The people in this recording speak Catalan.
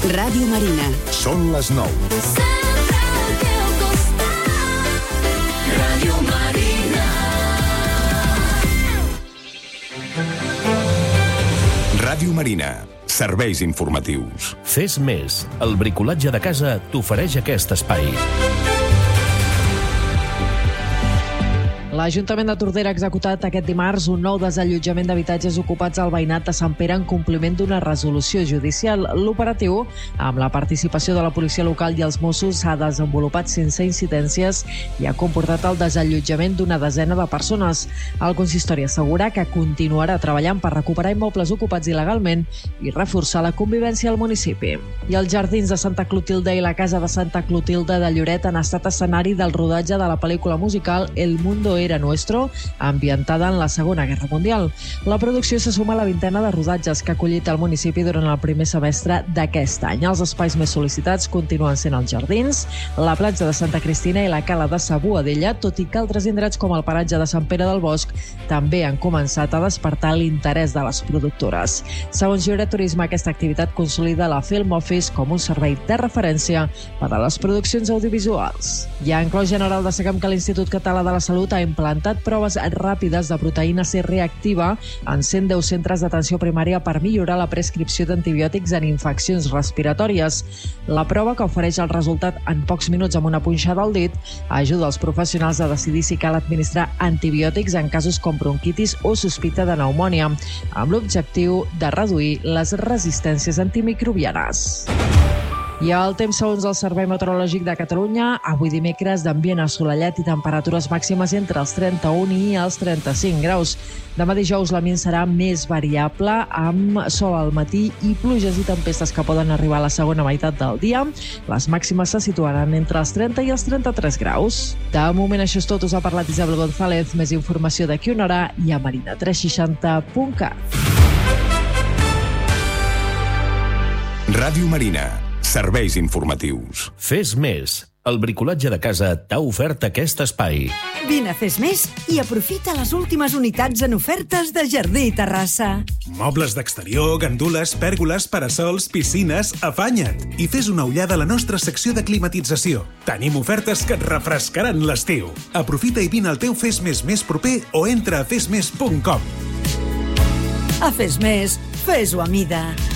Ràdio Marina. Són les 9. Ràdio Marina. Ràdio Marina. Serveis informatius. Fes més. El bricolatge de casa t'ofereix aquest espai. L'Ajuntament de Tordera ha executat aquest dimarts un nou desallotjament d'habitatges ocupats al veïnat de Sant Pere en compliment d'una resolució judicial. L'operatiu, amb la participació de la policia local i els Mossos, s'ha desenvolupat sense incidències i ha comportat el desallotjament d'una desena de persones. El consistori assegura que continuarà treballant per recuperar immobles ocupats il·legalment i reforçar la convivència al municipi. I els jardins de Santa Clotilde i la casa de Santa Clotilde de Lloret han estat escenari del rodatge de la pel·lícula musical El Mundo Era Nuestro, ambientada en la Segona Guerra Mundial. La producció se suma a la vintena de rodatges que ha acollit el municipi durant el primer semestre d'aquest any. Els espais més sol·licitats continuen sent els jardins, la platja de Santa Cristina i la cala de Sa Boadella, tot i que altres indrets com el paratge de Sant Pere del Bosc també han començat a despertar l'interès de les productores. Segons Lloret Turisme, aquesta activitat consolida la Film Office com un servei de referència per a les produccions audiovisuals. I ha inclòs General destacant que l'Institut Català de la Salut ha implantat proves ràpides de proteïna C reactiva en 110 centres d'atenció primària per millorar la prescripció d'antibiòtics en infeccions respiratòries. La prova, que ofereix el resultat en pocs minuts amb una punxada al dit, ajuda els professionals a decidir si cal administrar antibiòtics en casos com bronquitis o sospita de pneumònia, amb l'objectiu de reduir les resistències antimicrobianes. I el temps segons el Servei Meteorològic de Catalunya, avui dimecres d'ambient assolellat i temperatures màximes entre els 31 i els 35 graus. Demà dijous l'ambient serà més variable, amb sol al matí i pluges i tempestes que poden arribar a la segona meitat del dia. Les màximes se situaran entre els 30 i els 33 graus. De moment això és tot, us ha parlat Isabel González. Més informació d'aquí una hora i a marina360.cat. Ràdio Marina. Serveis informatius. Fes més. El bricolatge de casa t'ha ofert aquest espai. Vine a Fes Més i aprofita les últimes unitats en ofertes de jardí i terrassa. Mobles d'exterior, gandules, pèrgoles, parasols, piscines, afanya't i fes una ullada a la nostra secció de climatització. Tenim ofertes que et refrescaran l'estiu. Aprofita i vine al teu Fes Més proper o entra a fesmes.com. A Fes Més, fes-ho a mida.